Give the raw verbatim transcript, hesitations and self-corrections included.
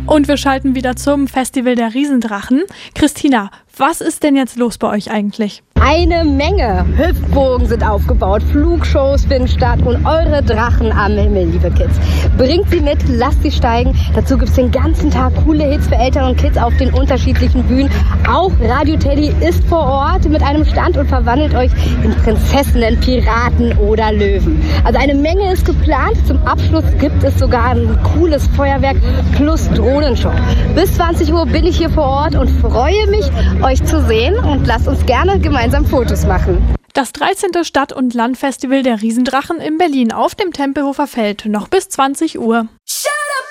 Und wir schalten wieder zum Festival der Riesendrachen. Christina, was ist denn jetzt los bei euch eigentlich? Eine Menge. Hüpfbogen sind aufgebaut, Flugshows finden statt und eure Drachen am Himmel, liebe Kids. Bringt sie mit, lasst sie steigen. Dazu gibt es den ganzen Tag coole Hits für Eltern und Kids auf den unterschiedlichen Bühnen. Auch Radio Teddy ist vor Ort mit einem Stand und verwandelt euch in Prinzessinnen, Piraten oder Löwen. Also eine Menge ist geplant. Zum Abschluss gibt es sogar ein cooles Feuerwerk plus Drohnenshow. Bis zwanzig Uhr bin ich hier vor Ort und freue mich, euch zu sehen, und lasst uns gerne gemeinsam Fotos machen. Das dreizehnte Stadt- und Landfestival der Riesendrachen in Berlin auf dem Tempelhofer Feld, noch bis zwanzig Uhr.